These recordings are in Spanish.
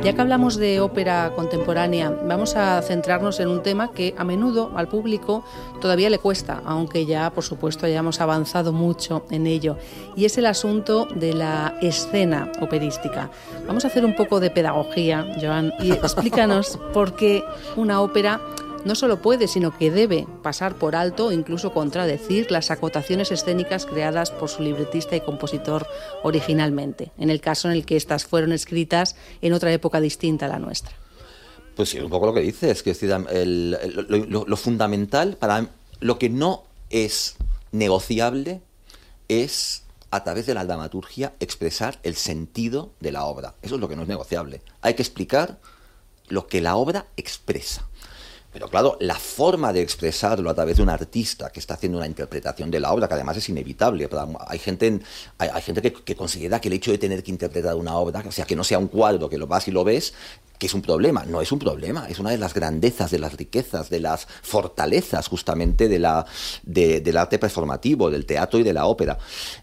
Ya que hablamos de ópera contemporánea, vamos a centrarnos en un tema que a menudo al público todavía le cuesta, aunque ya, por supuesto, hayamos avanzado mucho en ello, y es el asunto de la escena operística. Vamos a hacer un poco de pedagogía, Joan, y explícanos por qué una ópera no solo puede, sino que debe pasar por alto o incluso contradecir las acotaciones escénicas creadas por su libretista y compositor originalmente, en el caso en el que éstas fueron escritas en otra época distinta a la nuestra. Pues sí, un poco lo que dices, que es decir, lo fundamental, para lo que no es negociable, es a través de la dramaturgia expresar el sentido de la obra. Eso es lo que no es negociable. Hay que explicar lo que la obra expresa. Pero claro, la forma de expresarlo a través de un artista que está haciendo una interpretación de la obra, que además es inevitable. Hay gente que considera que el hecho de tener que interpretar una obra, o sea, que no sea un cuadro, que lo vas y lo ves, que es un problema. No es un problema, es una de las grandezas, de las riquezas, de las fortalezas justamente del arte performativo, del teatro y de la ópera.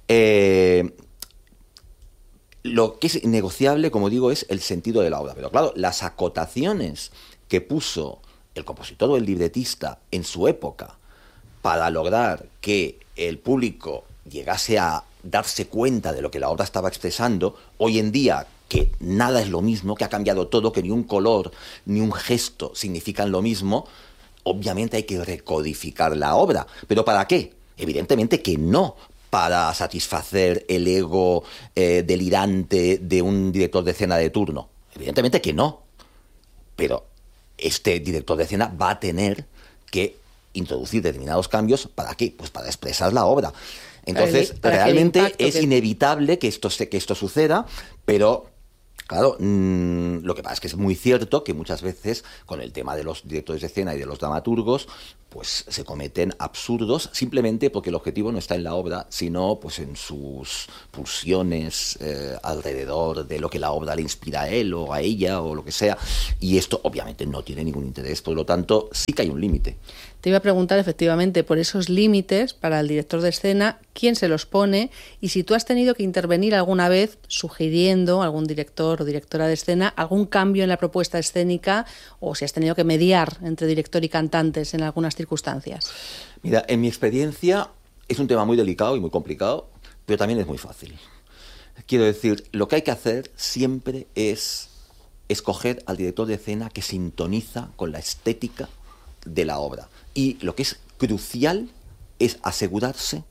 Lo que es innegociable, como digo, es el sentido de la obra. Pero claro, las acotaciones que puso el compositor o el libretista en su época para lograr que el público llegase a darse cuenta de lo que la obra estaba expresando, hoy en día que nada es lo mismo, que ha cambiado todo, que ni un color ni un gesto significan lo mismo, obviamente hay que recodificar la obra. ¿Pero para qué? Evidentemente que no para satisfacer el ego delirante de un director de escena de turno. Evidentemente que no. Pero este director de escena va a tener que introducir determinados cambios. ¿Para qué? Pues para expresar la obra. Entonces, realmente es inevitable que esto suceda, pero claro, lo que pasa es que es muy cierto que muchas veces con el tema de los directores de escena y de los dramaturgos, pues se cometen absurdos simplemente porque el objetivo no está en la obra, sino pues en sus pulsiones alrededor de lo que la obra le inspira a él o a ella o lo que sea, y esto obviamente no tiene ningún interés, por lo tanto sí que hay un límite. Te iba a preguntar efectivamente por esos límites para el director de escena, quién se los pone y si tú has tenido que intervenir alguna vez sugiriendo a algún director o directora de escena algún cambio en la propuesta escénica o si has tenido que mediar entre director y cantantes en algunas circunstancias. Mira, en mi experiencia es un tema muy delicado y muy complicado, pero también es muy fácil. Quiero decir, lo que hay que hacer siempre es escoger al director de escena que sintoniza con la estética de la obra. Y lo que es crucial es asegurarse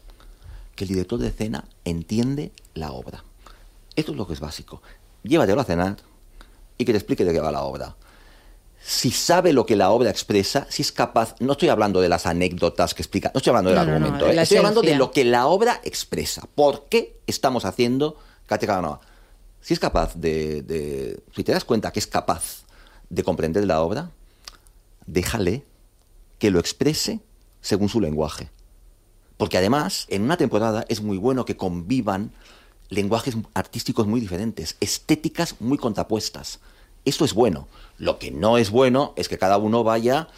que el director de escena entiende la obra. Esto es lo que es básico. Llévatelo a cenar y que te explique de qué va la obra. Si sabe lo que la obra expresa, si es capaz, no estoy hablando de las anécdotas que explica, no estoy hablando del argumento, estoy hablando de lo que la obra expresa. ¿Por qué estamos haciendo Katia Kavanagh? Si es capaz si te das cuenta que es capaz de comprender la obra, déjale que lo exprese según su lenguaje. Porque además, en una temporada es muy bueno que convivan lenguajes artísticos muy diferentes, estéticas muy contrapuestas. Esto es bueno. Lo que no es bueno es que cada uno vaya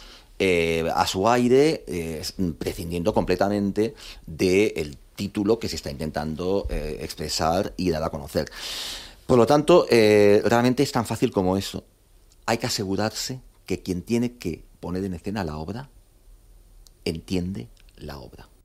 a su aire, prescindiendo completamente del título que se está intentando expresar y dar a conocer. Por lo tanto, realmente es tan fácil como eso. Hay que asegurarse que quien tiene que poner en escena la obra entiende la obra.